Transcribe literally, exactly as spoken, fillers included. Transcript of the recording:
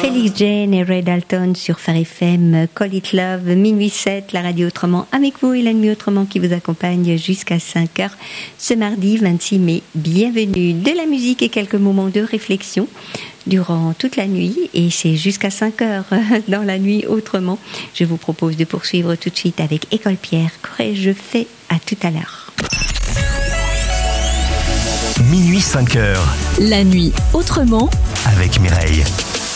Felix Jane et Ray Dalton sur Phare F M, Call It Love, minuit sept, la radio autrement avec vous et la nuit autrement qui vous accompagne jusqu'à cinq heures ce mardi vingt-six mai. Bienvenue, de la musique et quelques moments de réflexion durant toute la nuit et c'est jusqu'à cinq heures dans la nuit autrement. Je vous propose de poursuivre tout de suite avec École Pierre. Qu'aurais-je fait? À tout à l'heure. Minuit cinq heures. La nuit autrement avec Mireille.